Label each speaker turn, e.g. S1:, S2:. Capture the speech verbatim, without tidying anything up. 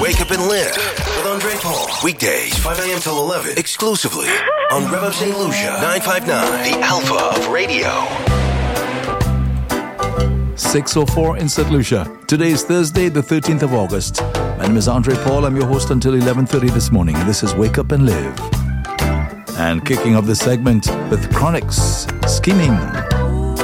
S1: Wake Up and Live with Andre Paul. Weekdays, five a.m. till eleven, exclusively on Rev Up Saint Lucia, nine fifty-nine, the Alpha of Radio.
S2: six oh four in Saint Lucia. Today is Thursday, the thirteenth of August. My name is Andre Paul. I'm your host until eleven thirty this morning. And this is Wake Up and Live. And kicking off this segment with Chronixx, Scheming.